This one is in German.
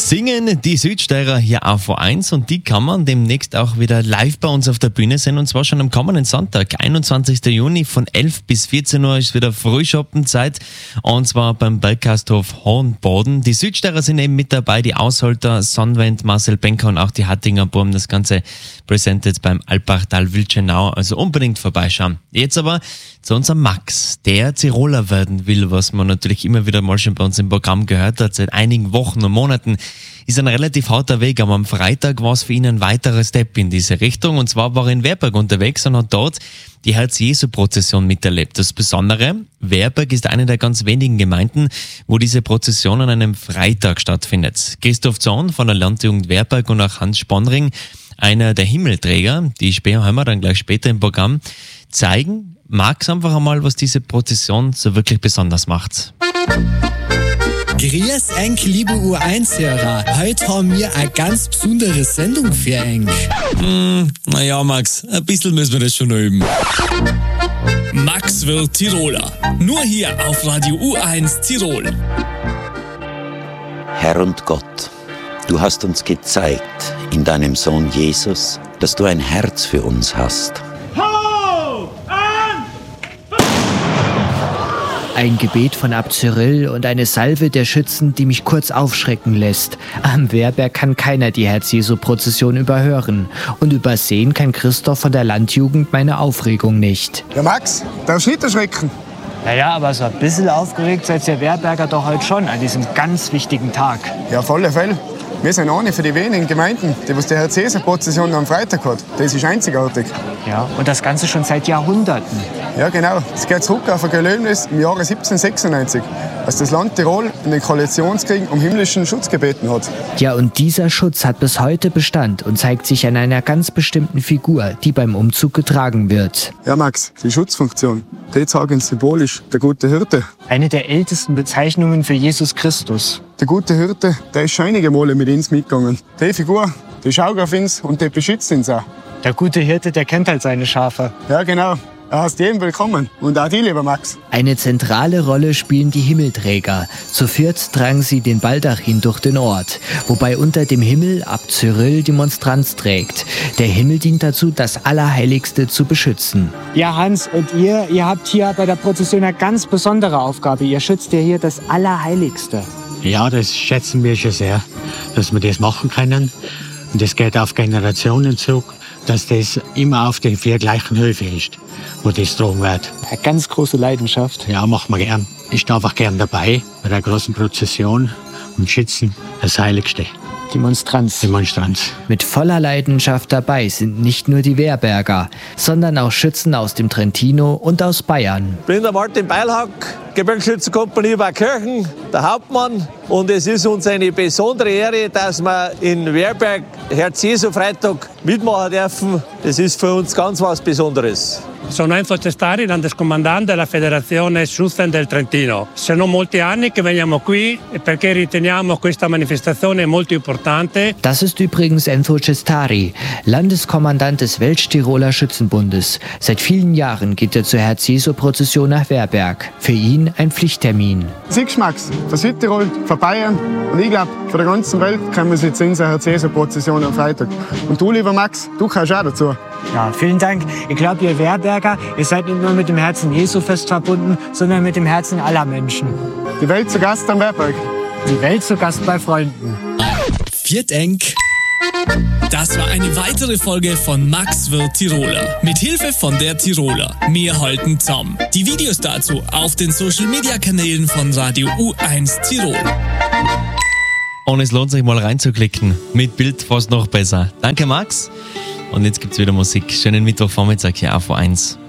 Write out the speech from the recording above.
Singen die Südsteirer hier auf V1 und die kann man demnächst auch wieder live bei uns auf der Bühne sehen und zwar schon am kommenden Sonntag, 21. Juni von 11 bis 14 Uhr ist wieder Frühschoppenzeit und zwar beim Berggasthof Hohenboden. Die Südsteirer sind eben mit dabei, die Ausholter Sonnwend, Marcel Benker und auch die Hattinger Burm. Das Ganze presented beim Alpbachtal Wildschenau, also unbedingt vorbeischauen. Jetzt aber zu unserem Max, der Tiroler werden will, was man natürlich immer wieder mal schon bei uns im Programm gehört hat, seit einigen Wochen und Monaten. Ist ein relativ harter Weg, aber am Freitag war es für ihn ein weiterer Step in diese Richtung. Und zwar war er in Werberg unterwegs und hat dort die Herz-Jesu-Prozession miterlebt. Das Besondere, Werberg ist eine der ganz wenigen Gemeinden, wo diese Prozession an einem Freitag stattfindet. Christoph Zorn von der Landjugend Werberg und auch Hans Sponring, einer der Himmelträger, die hören wir dann gleich später im Programm, zeigen Max einfach einmal, was diese Prozession so wirklich besonders macht. Grüß euch, liebe U1-Hörer. Heute haben wir eine ganz besondere Sendung für euch. Naja, Max, ein bisschen müssen wir das schon üben. Max wird Tiroler. Nur hier auf Radio U1 Tirol. Herr und Gott, du hast uns gezeigt in deinem Sohn Jesus, dass du ein Herz für uns hast. Ein Gebet von Abt Cyril und eine Salve der Schützen, die mich kurz aufschrecken lässt. Am Werberg kann keiner die Herz-Jesu-Prozession überhören. Und übersehen kann Christoph von der Landjugend meine Aufregung nicht. Ja, Max, darfst nicht erschrecken. Naja, aber so ein bisschen aufgeregt seid ihr Werberger doch heute schon an diesem ganz wichtigen Tag. Ja, auf alle Fälle. Wir sind eine von den wenigen Gemeinden, die Herz-Jesu-Prozession am Freitag hat. Das ist einzigartig. Ja, und das Ganze schon seit Jahrhunderten. Ja, genau. Es geht zurück auf ein Gelöbnis im Jahre 1796, als das Land Tirol in den Koalitionskriegen um himmlischen Schutz gebeten hat. Ja, und dieser Schutz hat bis heute Bestand und zeigt sich an einer ganz bestimmten Figur, die beim Umzug getragen wird. Ja, Max, die Schutzfunktion, die zeigen symbolisch der gute Hirte. Eine der ältesten Bezeichnungen für Jesus Christus. Der gute Hirte, der ist schon einige Male mit uns mitgegangen. Die Figur, die schaut auf uns und die beschützt uns auch. Der gute Hirte, der kennt halt seine Schafe. Ja, genau. Er heißt jeden willkommen. Und auch die, lieber Max. Eine zentrale Rolle spielen die Himmelträger. Zu viert tragen sie den Baldachin durch den Ort, wobei unter dem Himmel Abt Cyril die Monstranz trägt. Der Himmel dient dazu, das Allerheiligste zu beschützen. Ja, Hans, und ihr habt hier bei der Prozession eine ganz besondere Aufgabe. Ihr schützt ja hier das Allerheiligste. Ja, das schätzen wir schon sehr, dass wir das machen können. Und das geht auf Generationen zurück, dass das immer auf den 4 gleichen Höfen ist, wo das getragen wird. Eine ganz große Leidenschaft. Ja, machen wir gern. Ich stehe einfach gern dabei bei der großen Prozession und schützen das Heiligste. Die Monstranz. Die Monstranz. Mit voller Leidenschaft dabei sind nicht nur die Werberger, sondern auch Schützen aus dem Trentino und aus Bayern. Ich bin der Martin Beilhack, Gebirgsschützenkompanie Baukirchen, der Hauptmann. Und es ist uns eine besondere Ehre, dass wir in Werberg Herz-Jesu-Freitag mitmachen dürfen. Das ist für uns ganz was Besonderes. Sono Enzo Cestari, Landescommandante della Federazione Schutzen del Trentino. Sono molti anni che veniamo qui perché riteniamo questa manifestazione molto importante. Das ist übrigens Enzo Cestari, Landeskommandant des Welttiroler Schützenbundes. Seit vielen Jahren geht er zur Herz-Jesu-Prozession nach Werberg. Für ihn ein Pflichttermin. Siehst du, Max, von Südtirol, von Bayern und ich glaube, von der ganzen Welt kommen wir jetzt in unsere Herz-Jesu-Prozession am Freitag. Und du, lieber Max, du kannst auch dazu. Ja, vielen Dank. Ich glaube, ihr Werberger, ihr seid nicht nur mit dem Herzen Jesu fest verbunden, sondern mit dem Herzen aller Menschen. Die Welt zu Gast am Werberg. Die Welt zu Gast bei Freunden. Viert eng. Das war eine weitere Folge von Max wird Tiroler. Mit Hilfe von der Tiroler. Wir halten zusammen. Die Videos dazu auf den Social-Media-Kanälen von Radio U1 Tirol. Und es lohnt sich mal reinzuklicken. Mit Bild fast noch besser. Danke, Max. Und jetzt gibt's wieder Musik. Schönen Mittwochvormittag hier auf V1.